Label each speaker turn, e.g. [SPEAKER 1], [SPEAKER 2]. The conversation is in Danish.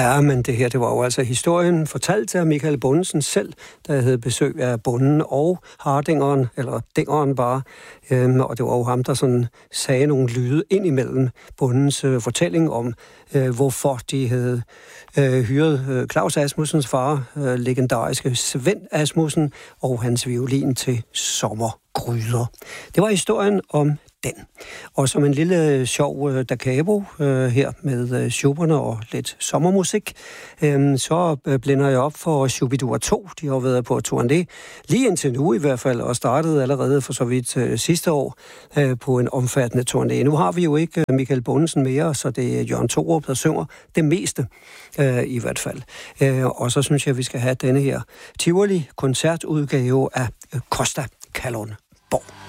[SPEAKER 1] Ja, men det her, det var jo altså historien fortalt af Michael Bundesen selv, der havde besøg af Bonden og Hardingeren, eller Dingeren bare. Og det var jo ham, der sådan sagde nogle lyde ind imellem Bundens fortælling om, hvorfor de havde hyret Claus Asmussens far, legendariske Svend Asmussen, og hans violin til Sommergryder. Det var historien om den. Og som en lille sjov da capo her med Schuberne og lidt sommermusik, så blænder jeg op for Shubidua 2. De har været på turné lige indtil nu i hvert fald, og startede allerede for så vidt sidste år på en omfattende turné. Nu har vi jo ikke Michael Bundesen mere, så det er Jørgen Thorup, der synger det meste i hvert fald. Og så synes jeg, at vi skal have denne her Tivoli koncertudgave af Costa Kalundborg.